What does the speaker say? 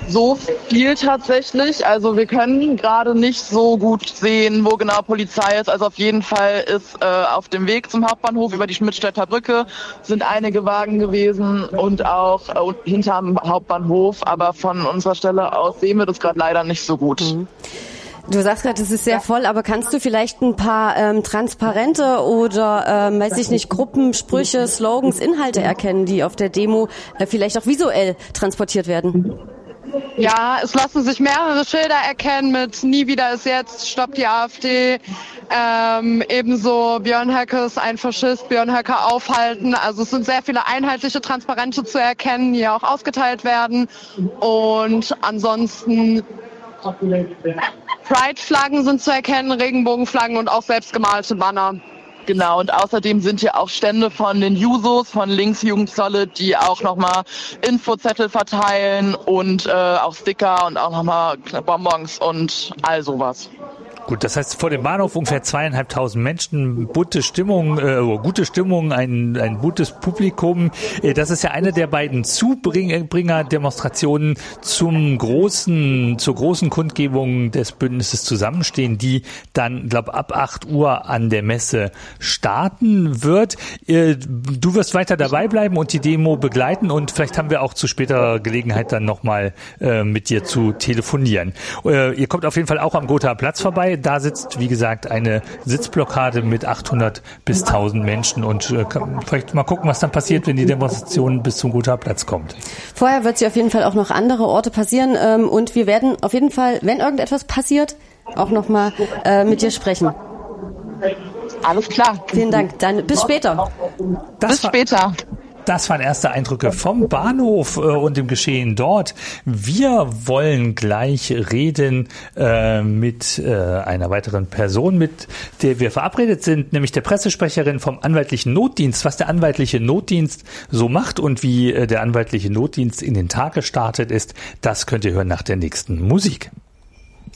so viel tatsächlich. Also wir können gerade nicht so gut sehen, wo genau Polizei ist. Also auf jeden Fall ist auf dem Weg zum Hauptbahnhof über die Schmidtstädter Brücke sind einige Wagen gewesen und auch hinterm Hauptbahnhof. Aber von unserer Stelle aus sehen wir das gerade leider nicht so gut. Mhm. Du sagst gerade, es ist sehr voll, aber kannst du vielleicht ein paar Transparente oder, weiß ich nicht, Gruppensprüche, Slogans, Inhalte erkennen, die auf der Demo vielleicht auch visuell transportiert werden? Ja, es lassen sich mehrere Schilder erkennen mit "Nie wieder ist jetzt", "Stopp die AfD", ebenso "Björn Höcke ist ein Faschist", "Björn Höcke aufhalten". Also es sind sehr viele einheitliche Transparente zu erkennen, die auch ausgeteilt werden. Und ansonsten Pride-Flaggen sind zu erkennen, Regenbogenflaggen und auch selbstgemalte Banner. Genau, und außerdem sind hier auch Stände von den Jusos, von Linksjugend Solid, die auch nochmal Infozettel verteilen und auch Sticker und auch nochmal Bonbons und all sowas. Gut, das heißt vor dem Bahnhof ungefähr 2.500 Menschen, bunte Stimmung, gute Stimmung, ein gutes Publikum. Das ist ja eine der beiden Zubringer-Demonstrationen zur großen Kundgebung des Bündnisses Zusammenstehen, die dann, glaube ab 8 Uhr an der Messe starten wird. Du wirst weiter dabei bleiben und die Demo begleiten und vielleicht haben wir auch zu späterer Gelegenheit dann nochmal mit dir zu telefonieren. Ihr kommt auf jeden Fall auch am Gothaer Platz vorbei. Da sitzt, wie gesagt, eine Sitzblockade mit 800 bis 1.000 Menschen und vielleicht mal gucken, was dann passiert, wenn die Demonstration bis zum Gothaer Platz kommt. Vorher wird sie auf jeden Fall auch noch andere Orte passieren und wir werden auf jeden Fall, wenn irgendetwas passiert, auch nochmal mit dir sprechen. Alles klar. Vielen Dank. Dann bis später. Bis später. Das waren erste Eindrücke vom Bahnhof und dem Geschehen dort. Wir wollen gleich reden mit einer weiteren Person, mit der wir verabredet sind, nämlich der Pressesprecherin vom anwaltlichen Notdienst. Was der anwaltliche Notdienst so macht und wie der anwaltliche Notdienst in den Tag gestartet ist, das könnt ihr hören nach der nächsten Musik.